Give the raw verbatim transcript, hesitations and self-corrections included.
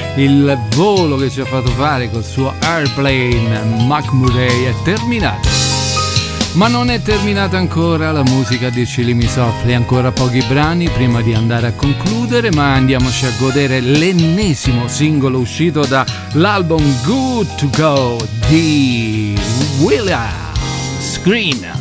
il volo che ci ha fatto fare col suo Airplane. Mac Murray è terminato, ma non è terminata ancora la musica di Chili Softly, ancora pochi brani prima di andare a concludere, ma andiamoci a godere l'ennesimo singolo uscito dall'album Good to Go di William Green.